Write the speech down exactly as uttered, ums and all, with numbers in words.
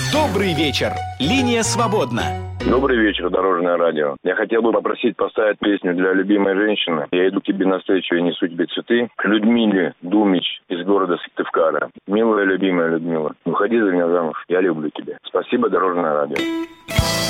Добрый вечер. Линия свободна. Добрый вечер, Дорожное радио. Я хотел бы попросить поставить песню для любимой женщины. Я иду к тебе навстречу и несу тебе цветы. К Людмиле Думич из города Сыктывкара. Милая, любимая Людмила, выходи за меня замуж. Я люблю тебя. Спасибо, Дорожное радио.